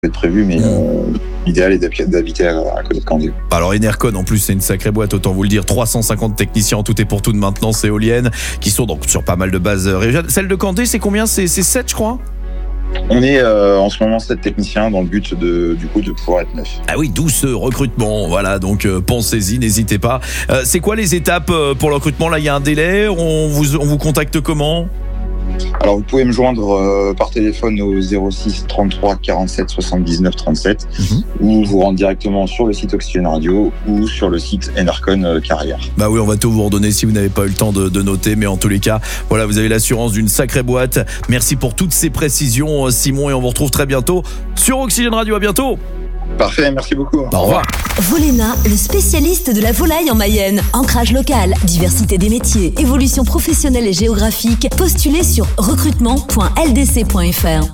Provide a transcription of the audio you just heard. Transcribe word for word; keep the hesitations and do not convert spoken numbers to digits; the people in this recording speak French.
être prévu, mais euh, l'idéal est d'habiter à, à côté de Candé. Alors Enercon, en plus, c'est une sacrée boîte, autant vous le dire. trois cent cinquante techniciens en tout et pour tout de maintenance éolienne, qui sont donc sur pas mal de bases régionales. Celle de Candé, c'est combien? C'est sept, je crois. On est euh, en ce moment sept techniciens dans le but de, du coup, de pouvoir être neuf. Ah oui, d'où ce recrutement. Voilà, donc euh, pensez-y, n'hésitez pas. Euh, c'est quoi les étapes euh, pour le recrutement? Là, il y a un délai. On vous, on vous contacte comment? Alors, vous pouvez me joindre euh, par téléphone au zéro six trente-trois quarante-sept soixante-dix-neuf trente-sept mm-hmm. ou vous rendre directement sur le site Oxygène Radio ou sur le site Enercon euh, Carrière. Bah oui, on va tout vous redonner si vous n'avez pas eu le temps de, de noter, mais en tous les cas, voilà, vous avez l'assurance d'une sacrée boîte. Merci pour toutes ces précisions, Simon, et on vous retrouve très bientôt sur Oxygène Radio. À bientôt. Parfait, merci beaucoup. Au revoir. Volena, le spécialiste de la volaille en Mayenne. Ancrage local, diversité des métiers, évolution professionnelle et géographique. Postulez sur recrutement point l d c point f r.